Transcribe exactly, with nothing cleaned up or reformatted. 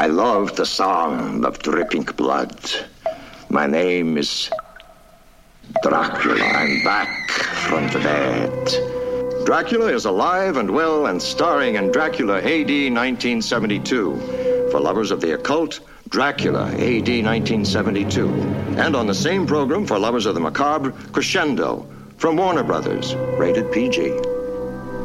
I love the song of dripping blood. My name is Dracula. I'm back from the dead. Dracula is alive and well and starring in Dracula A D nineteen seventy-two. For lovers of the occult, Dracula A D nineteen seventy-two. And on the same program for lovers of the macabre, Crescendo from Warner Brothers, rated P G.